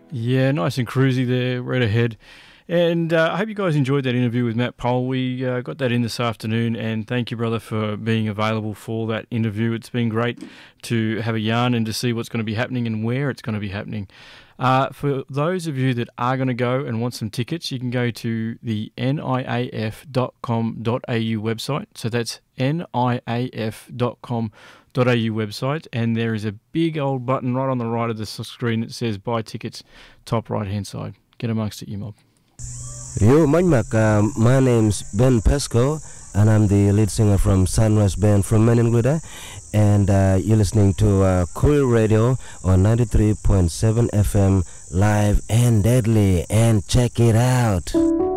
Yeah, nice and cruisy there, right ahead. And I hope you guys enjoyed that interview with Matt Pole. We got that in this afternoon, and thank you, brother, for being available for that interview. It's been great to have a yarn and to see what's going to be happening and where it's going to be happening. For those of you that are going to go and want some tickets, you can go to the niaf.com.au website. So that's niaf.com.au website, and there is a big old button right on the right of the screen that says buy tickets, top right hand side. Get amongst it, you mob. Yo, Manmak, my name's Ben Pesco, and I'm the lead singer from Sunrise Band from Meningluda, and you're listening to Cool Radio on 93.7 FM, live and deadly, and check it out.